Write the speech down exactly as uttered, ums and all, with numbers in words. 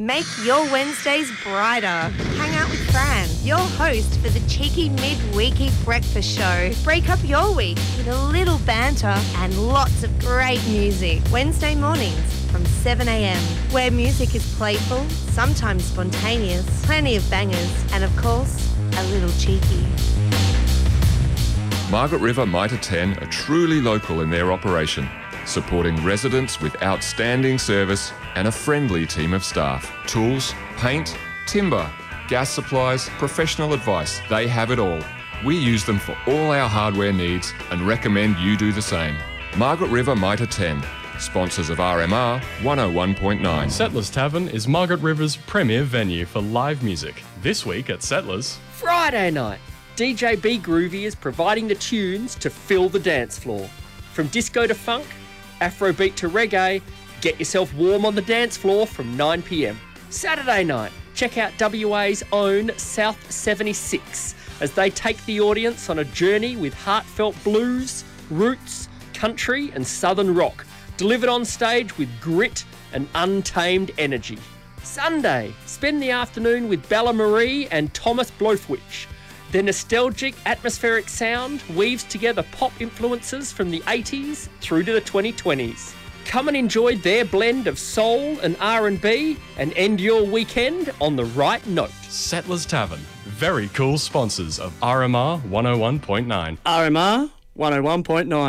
Make your Wednesdays brighter. Hang out with Fran, your host for the cheeky mid-weeky breakfast show. Break up your week with a little banter and lots of great music. Wednesday mornings from seven a.m, where music is playful, sometimes spontaneous, plenty of bangers, and of course, a little cheeky. Margaret River Mitre ten are truly local in their operation, supporting residents with outstanding service and a friendly team of staff. Tools, paint, timber, gas supplies, professional advice, they have it all. We use them for all our hardware needs and recommend you do the same. Margaret River Mitre ten, sponsors of R M R one oh one point nine. Settlers Tavern is Margaret River's premier venue for live music. This week at Settlers, Friday night, D J B Groovy is providing the tunes to fill the dance floor. From disco to funk, Afrobeat to reggae, get yourself warm on the dance floor from nine p.m. Saturday night, check out W A's own South seventy-six as they take the audience on a journey with heartfelt blues, roots, country and southern rock, delivered on stage with grit and untamed energy. Sunday, spend the afternoon with Bella Marie and Thomas Blofwich. Their nostalgic, atmospheric sound weaves together pop influences from the eighties through to the twenty twenties. Come and enjoy their blend of soul and R and B and end your weekend on the right note. Settlers Tavern, very cool sponsors of R M R one oh one point nine. R M R one oh one point nine.